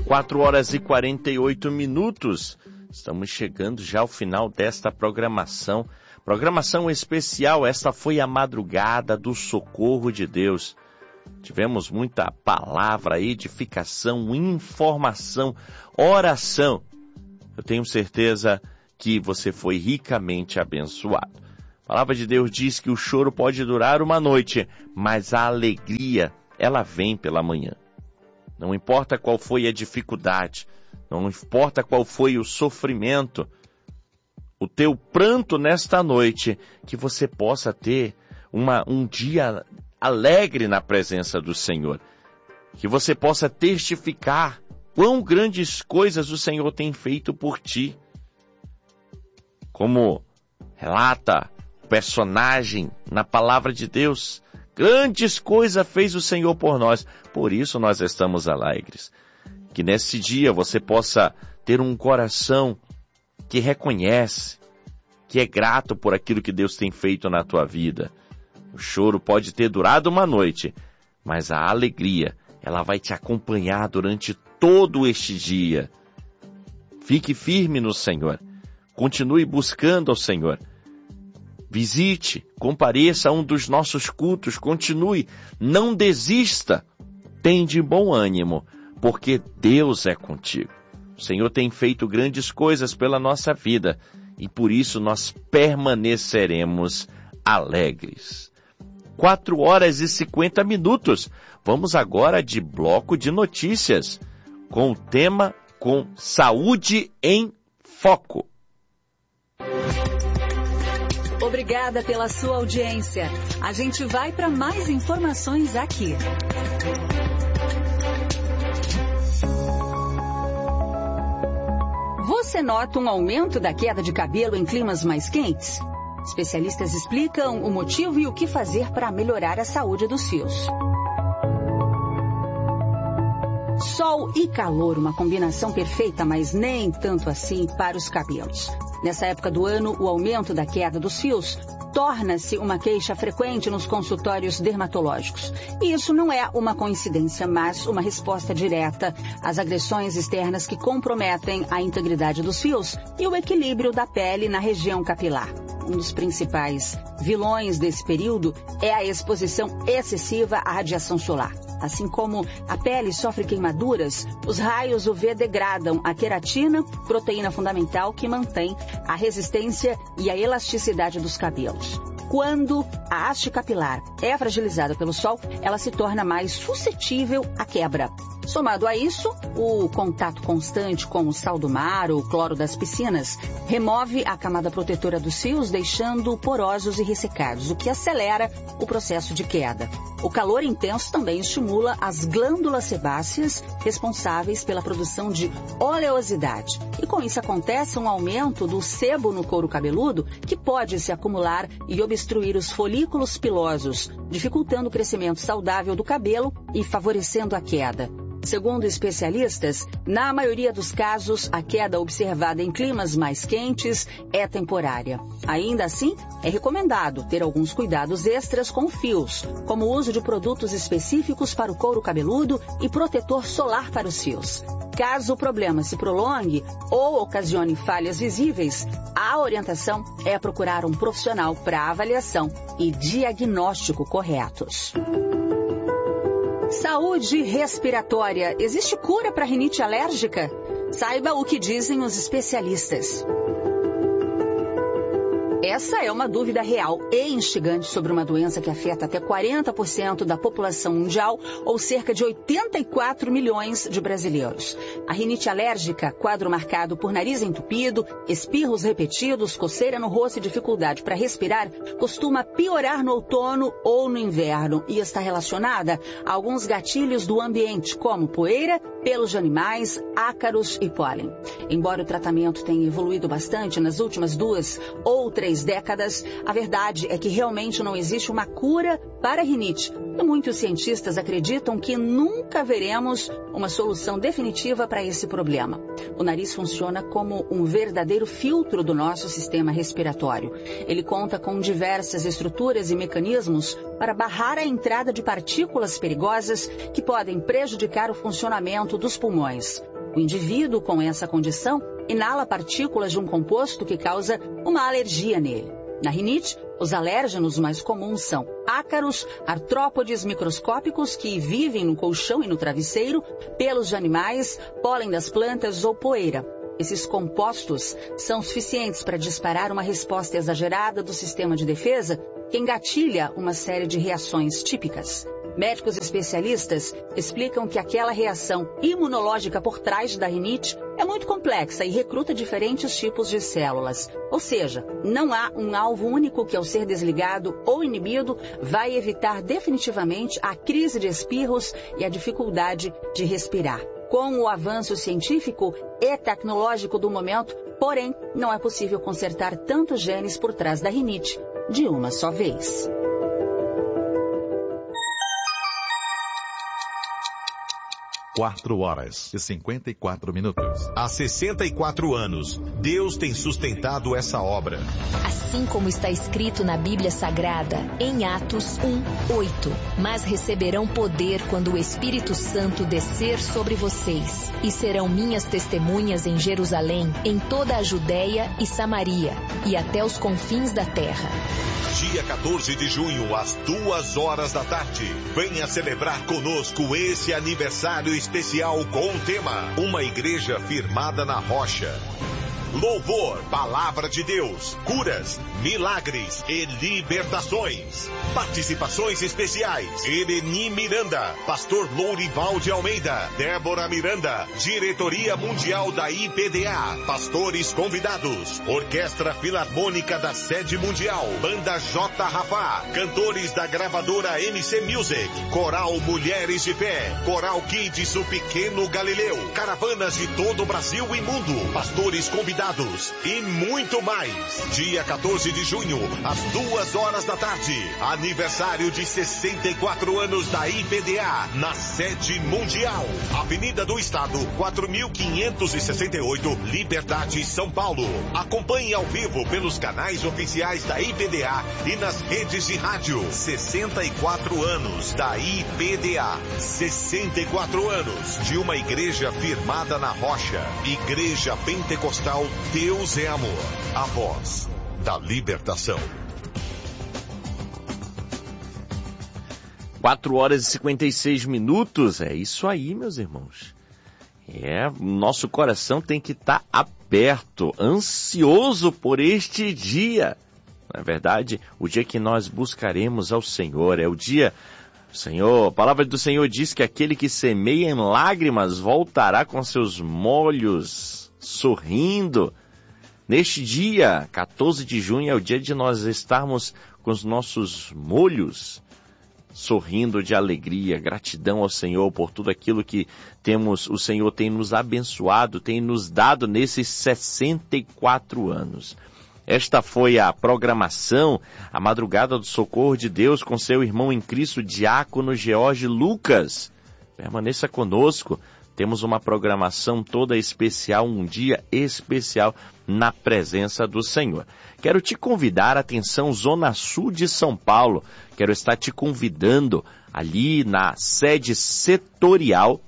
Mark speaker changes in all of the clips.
Speaker 1: 4h48. Estamos chegando já ao final desta programação. Programação especial, esta foi a madrugada do socorro de Deus. Tivemos muita palavra, edificação, informação, oração. Eu tenho certeza que você foi ricamente abençoado. A palavra de Deus diz que o choro pode durar uma noite, mas a alegria, ela vem pela manhã. Não importa qual foi a dificuldade, não importa qual foi o sofrimento, o teu pranto nesta noite, que você possa ter um dia alegre na presença do Senhor. Que você possa testificar quão grandes coisas o Senhor tem feito por ti. Como relata o personagem na palavra de Deus, grandes coisas fez o Senhor por nós, por isso nós estamos alegres. Que nesse dia você possa ter um coração que reconhece, que é grato por aquilo que Deus tem feito na tua vida. O choro pode ter durado uma noite, mas a alegria, ela vai te acompanhar durante todo este dia. Fique firme no Senhor. Continue buscando ao Senhor. Visite, compareça a um dos nossos cultos, continue, não desista. Tem de bom ânimo, porque Deus é contigo. O Senhor tem feito grandes coisas pela nossa vida e por isso nós permaneceremos alegres. 4h50. Vamos agora de bloco de notícias, com o tema com Saúde em Foco.
Speaker 2: Obrigada pela sua audiência. A gente vai para mais informações aqui. Você nota um aumento da queda de cabelo em climas mais quentes? Especialistas explicam o motivo e o que fazer para melhorar a saúde dos fios. Sol e calor, uma combinação perfeita, mas nem tanto assim para os cabelos. Nessa época do ano, o aumento da queda dos fios torna-se uma queixa frequente nos consultórios dermatológicos. E isso não é uma coincidência, mas uma resposta direta às agressões externas que comprometem a integridade dos fios e o equilíbrio da pele na região capilar. Um dos principais vilões desse período é a exposição excessiva à radiação solar. Assim como a pele sofre queimaduras, os raios UV degradam a queratina, proteína fundamental que mantém a resistência e a elasticidade dos cabelos. Quando a haste capilar é fragilizada pelo sol, ela se torna mais suscetível à quebra. Somado a isso, o contato constante com o sal do mar ou o cloro das piscinas remove a camada protetora dos fios, deixando porosos e ressecados, o que acelera o processo de queda. O calor intenso também estimula as glândulas sebáceas, responsáveis pela produção de oleosidade. E com isso acontece um aumento do sebo no couro cabeludo, que pode se acumular e obstruir os folículos pilosos, dificultando o crescimento saudável do cabelo e favorecendo a queda. Segundo especialistas, na maioria dos casos, a queda observada em climas mais quentes é temporária. Ainda assim, é recomendado ter alguns cuidados extras com fios, como o uso de produtos específicos para o couro cabeludo e protetor solar para os fios. Caso o problema se prolongue ou ocasione falhas visíveis, a orientação é procurar um profissional para avaliação e diagnóstico corretos. Saúde respiratória. Existe cura para rinite alérgica? Saiba o que dizem os especialistas. Essa é uma dúvida real e instigante sobre uma doença que afeta até 40% da população mundial, ou cerca de 84 milhões de brasileiros. A rinite alérgica, quadro marcado por nariz entupido, espirros repetidos, coceira no rosto e dificuldade para respirar, costuma piorar no outono ou no inverno e está relacionada a alguns gatilhos do ambiente, como poeira, pelos de animais, ácaros e pólen. Embora o tratamento tenha evoluído bastante nas últimas 2 ou 3 décadas, a verdade é que realmente não existe uma cura para a rinite. E muitos cientistas acreditam que nunca veremos uma solução definitiva para esse problema. O nariz funciona como um verdadeiro filtro do nosso sistema respiratório. Ele conta com diversas estruturas e mecanismos para barrar a entrada de partículas perigosas que podem prejudicar o funcionamento dos pulmões. O indivíduo com essa condição inala partículas de um composto que causa uma alergia nele. Na rinite, os alérgenos mais comuns são ácaros, artrópodes microscópicos que vivem no colchão e no travesseiro, pelos de animais, pólen das plantas ou poeira. Esses compostos são suficientes para disparar uma resposta exagerada do sistema de defesa que engatilha uma série de reações típicas. Médicos especialistas explicam que aquela reação imunológica por trás da rinite é muito complexa e recruta diferentes tipos de células. Ou seja, não há um alvo único que, ao ser desligado ou inibido, vai evitar definitivamente a crise de espirros e a dificuldade de respirar. Com o avanço científico e tecnológico do momento, porém, não é possível consertar tantos genes por trás da rinite de uma só vez.
Speaker 3: Quatro horas e 54 minutos.
Speaker 4: Há 64 anos, Deus tem sustentado essa obra.
Speaker 5: Assim como está escrito na Bíblia Sagrada, em Atos 1:8. Mas receberão poder quando o Espírito Santo descer sobre vocês, e serão minhas testemunhas em Jerusalém, em toda a Judéia e Samaria, e até os confins da terra.
Speaker 4: Dia 14 de junho, às 2 da tarde. Venha celebrar conosco esse aniversário especial com o tema Uma Igreja Firmada na Rocha. Louvor, Palavra de Deus, curas, milagres e libertações. Participações especiais: Eleni Miranda, Pastor Lourival de Almeida, Débora Miranda, Diretoria Mundial da IPDA, pastores convidados, Orquestra Filarmônica da Sede Mundial, Banda J. Rafá, cantores da gravadora MC Music, Coral Mulheres de Fé, Coral Kids O Pequeno Galileu, caravanas de todo o Brasil e mundo, pastores convidados e muito mais. Dia 14 de junho, às 2 da tarde, aniversário de 64 anos da IPDA, na Sede Mundial, Avenida do Estado, 4568, Liberdade, São Paulo. Acompanhe ao vivo pelos canais oficiais da IPDA e nas redes de rádio. 64 anos da IPDA, 64 anos de uma igreja firmada na rocha. Igreja Pentecostal Deus é Amor, a voz da libertação.
Speaker 1: 4 horas e 56 minutos, é isso aí, meus irmãos. Nosso coração tem que estar aberto, ansioso por este dia. Não é verdade? O dia que nós buscaremos ao Senhor, é o dia... Senhor, a palavra do Senhor diz que aquele que semeia em lágrimas voltará com seus molhos sorrindo. Neste dia, 14 de junho, é o dia de nós estarmos com os nossos molhos sorrindo de alegria, gratidão ao Senhor por tudo aquilo que o Senhor tem nos abençoado, tem nos dado nesses 64 anos. Esta foi a programação, a Madrugada do Socorro de Deus com seu irmão em Cristo, Diácono George Lucas. Permaneça conosco, temos uma programação toda especial, um dia especial na presença do Senhor. Quero te convidar, atenção, Zona Sul de São Paulo, quero estar te convidando ali na sede setorial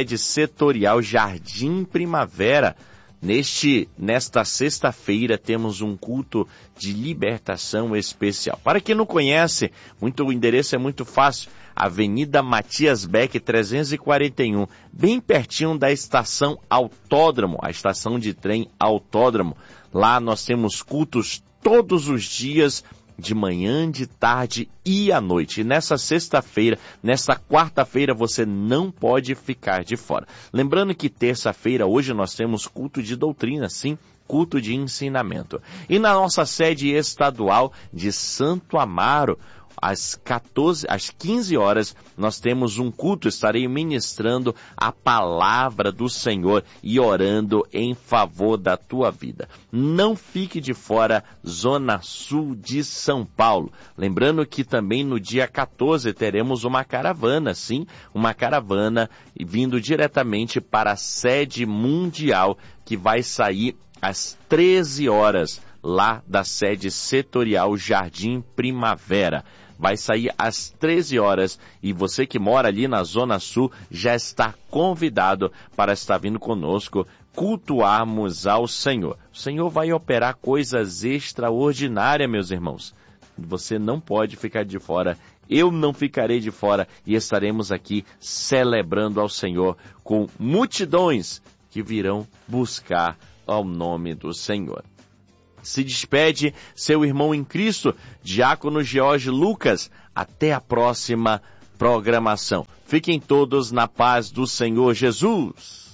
Speaker 1: Jardim Primavera. Nesta sexta-feira temos um culto de libertação especial. Para quem não conhece, o endereço é muito fácil. Avenida Matias Beck 341, bem pertinho da estação Autódromo, a estação de trem Autódromo. Lá nós temos cultos todos os dias, de manhã, de tarde e à noite. E nessa sexta-feira, nessa quarta-feira, você não pode ficar de fora. Lembrando que terça-feira, hoje nós temos culto de doutrina, sim, culto de ensinamento. E na nossa sede estadual de Santo Amaro, às 15 horas, nós temos um culto, estarei ministrando a palavra do Senhor e orando em favor da tua vida. Não fique de fora, Zona Sul de São Paulo. Lembrando que também no dia 14 teremos uma caravana, sim, uma caravana vindo diretamente para a sede mundial, que vai sair às 13 horas, lá da sede setorial Jardim Primavera. vai sair às 13 horas e você que mora ali na Zona Sul já está convidado para estar vindo conosco cultuarmos ao Senhor. O Senhor vai operar coisas extraordinárias, meus irmãos. Você não pode ficar de fora, eu não ficarei de fora e estaremos aqui celebrando ao Senhor com multidões que virão buscar ao nome do Senhor. Se despede seu irmão em Cristo, Diácono George Lucas. Até a próxima programação. Fiquem todos na paz do Senhor Jesus.